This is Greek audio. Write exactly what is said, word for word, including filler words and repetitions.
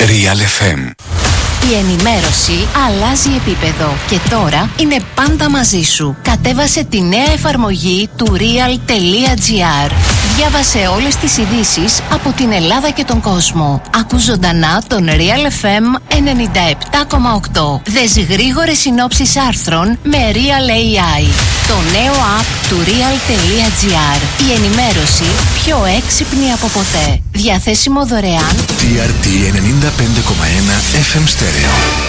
Real εφ εμ. Η ενημέρωση αλλάζει επίπεδο και τώρα είναι πάντα μαζί σου. Κατέβασε τη νέα εφαρμογή του real.gr. Διάβασε όλες τις ειδήσεις από την Ελλάδα και τον κόσμο. Ακού ζωντανά τον Real εφ εμ ενενήντα επτά κόμμα οκτώ. Δες γρήγορες συνόψεις άρθρων με Real έι άι. Το νέο app του real.gr. Η ενημέρωση πιο έξυπνη από ποτέ. Διαθέσιμο δωρεάν. τι αρ τι ενενήντα πέντε κόμμα ένα εφ εμ Stereo.